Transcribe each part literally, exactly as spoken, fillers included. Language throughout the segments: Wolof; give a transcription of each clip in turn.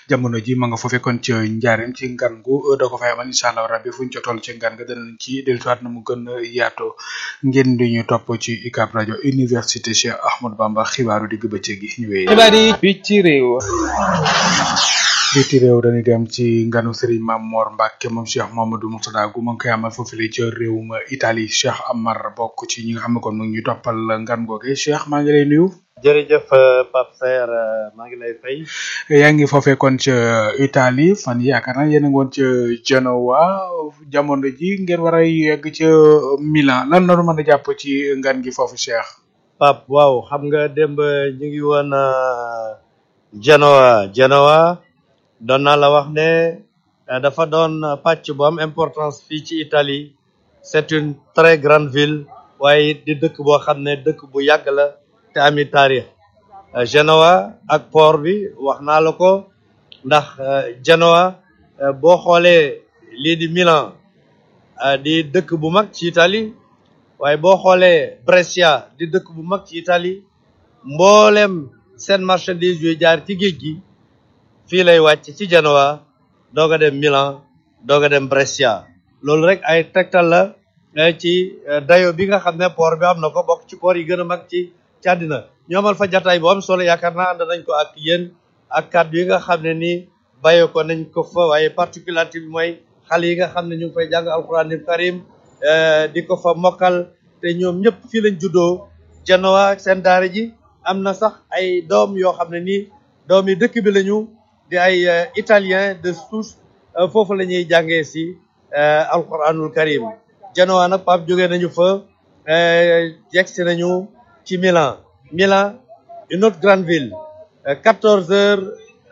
jamono ji ma nga foofee kon ci njaareem ci ngan gu da ko fay amal incha allah rabbi fuñ ca toll ci ngan ga danañ ci dellusiwaat na mu gën a yaatoo ngeen di ñu topp ci U C A B rajo université Cheikh Ahmadou Bamba xibaaru digg bëccëg gi ñu wéy. xibaar yi fii ci réew. biti réew dañuy dem ci nganu Serigne Mame Mor Mbacke moom Cheikh Mamadou Mourtada gu ma ngi koy amal foofu la ci réewum Italie Cheikh Amar bokk ci ñi nga xam ne kon mu ngi ñu toppal ngan googe Cheikh maa ngi lay nuyu. jërëjëf Pape Saer maa ngi lay fay. yaa ngi foofee kon ca Italie fan yaakaar naa yéen a ngi woon ca Genoa jamono ji ngeen war a yegg ca Milan lan la mën a jàpp ci ngan gi foofu Cheikh. Pape waaw xam nga démb ñu ngi woon Genoa Genoa doon naa la wax ne dafa doon pàcc bu am importance fii ci Italie c'est une très grande ville waaye it di dëkk boo xam ne dëkk bu yàgg la te ami taarix Genoa ak port bi wax naa la ko ndax Genoa boo xoolee lii di Milan di dëkk bu mag ci Italie waaye boo xoolee Brescia di dëkk bu mag ci Italie mboolem seen marchandise yuy jaar ci géej gi fii lay wàcc ci Genoa doog a dem Milan doog a dem Brescia loolu rek ay tegtal la ci dayo bi nga xam ne port bi am na ko bokk ci port yi gën a mag ci ci àddina ñu amal fa jataay bu am solo yaakaar naa ànd nañ ko ak yéen ak kàddu yi nga xam ne ni bàyyee ko nañ ko fa waaye particularité bi mooy xale yi nga xam ne ñu ngi fay jàng alquranil karim di ko fa mokkal te ñoom ñëpp fii lañ juddoo Genoa seen daara ji am na sax ay doom yoo xam ne nii doom yi dëkk bi lañu di ay italien de souche foofu la ñuy jàngee si alquranul karim Genoa nag Pape jógee nañu fa yegsi nañu ci Milan Milan une autre grande ville quatorze heures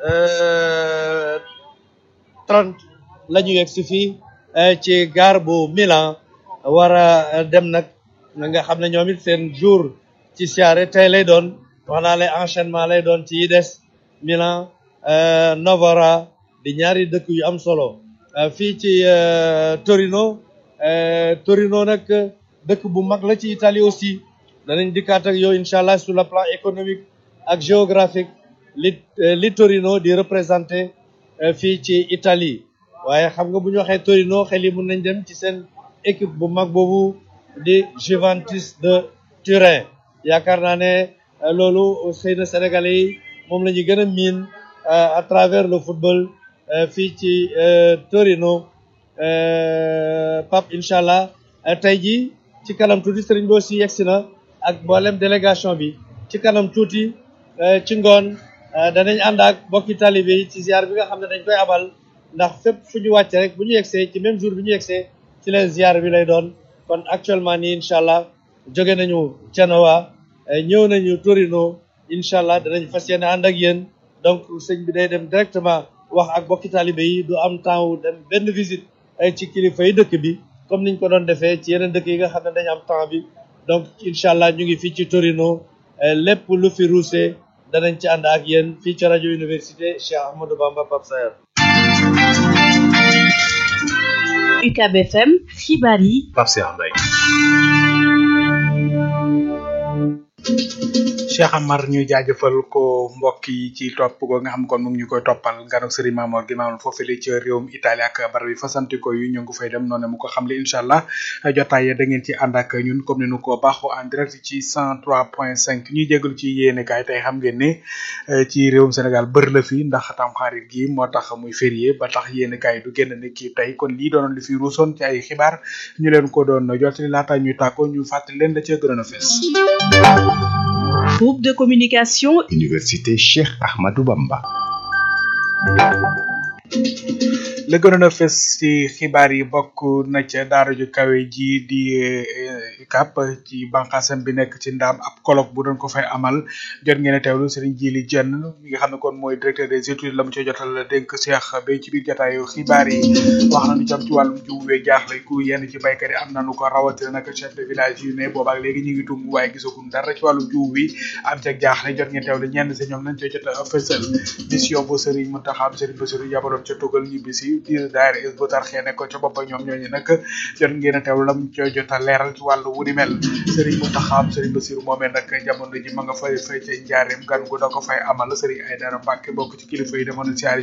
trente la ñu yegsi fii ci gare bu Milan war a dem nag nga xam ne ñoom it seen jour ci siyaare tey lay doon wax naa lay enchaînement lay doon ci yi des Milan Novara di ñaari dëkk yu am solo fii ci Torino Torino nag dëkk bu mag la ci Italie aussi danañ dikkaat ak yow incha allah sur le plan économique ak géographique li li Torino di représenté fii ci Italie waaye xam nga bu ñu waxee Torino xel yi mun nañ dem ci seen équipe bu mag boobu di Juventus de Turin yaakaar naa ne loolu xëy na Sénégalais yi moom la ñu gën a miin à travers le football fii ci Torino Pape incha allah tey jii ci kanam tuuti Serigne Bo si yegsi na ak mboolem délégation bi ci kanam tuuti ci ngoon danañ ànd ak bokki talibé yi ci ziar bi nga xam ne dañ koy abal ndax fépp fu ñu wàcce rek bu ñu yegsee ci même jour bi ñu yegsee ci leen ziar bi lay doon kon actuellement nii incha allah jóge nañu Genoa ñëw nañu Torino incha allah danañ fas yéene ànd ak yéen donc sëñ bi day dem directement wax ak bokki talibé yi du am temps wu dem benn visite ci kilifa yi dëkk bi comme niñ ko doon defee ci yeneen dëkk yi nga xam ne dañu am temps bi donc incha allah ñu ngi fii ci Torino lépp lu fi ruusee danañ ci ànd ak yéen fii ci rajo université Cheikh Ahmadou Bamba Pape Saer. U C A B F M xibaar yi Pape Saer Mbaye. Cheikh Amar ñu jaajëfal ko mbokk yi ci topp go nga xam kon mu ngi ñu koy toppal nganu Serigne Mame Mor gi maamoon foofu li ci réewum Italie ak barab yi fasanti ko yu ñu ngi fay dem noonu mu ko xamle incha allah jotaay da ngeen ci ànd ak ñun comme ni nu ko baaxoo en direct ci cent trois point cinq ñuy jégalu ci yéene kaay tey xam ngeen ne ci réewum Sénégal bër la fi ndax tam xarit gi moo tax muy férié ba tax yéene kaay du génn ne kii tey kon lii doonoon li fi ruusoon ci ay xibaar ñu leen ko doon jottali laata ñuy tàggoo ñu fàttali leen da cee gënoon a fees. Groupe de communication Université Cheikh Ahmadou Bamba. la gënoon a fes ci xibaar yi bokk na ca daara ju kawe ji di U C A B ci banqaasam bi nekk ci ndaam ab colloque bu doon ko fay amal jot ngeen a teewlu Serigne Djili Diène mi nga xam ne kon mooy directeur des études la mu ca jotal dénk Cheikh Bey ci biir jotaayu xibaar yi wax nañu jëm ci wàllum jiw weeg jaaxle ku yenn ci baykat yi am nañu ko rawatina nag chef de village yu ne boobaak léegi ñu ngi tung waaye gisaguñ dara ci wàllum jiw wi am ca jaaxle jot ngeen teewlu ñenn si ñoom lañ ca jot a fësal mission bu Serigne Mountakha Serigne Bassirou yabaloon ca Tugal ñibbisi di daayira Hizbut Tarqiyyah nekk ko ca bopp ñoom ñooñu nag jot ngeen a teewlu lam ca jot a leeral ci wàllu wu ni mel Serigne Mountakha Serigne Bassirou moomee nag jamono ji ma nga fay fay ca njaareem gan gu da ko fay amal Serigne Aïdara Mbacke bokk ci kilifa yi demoon siyaare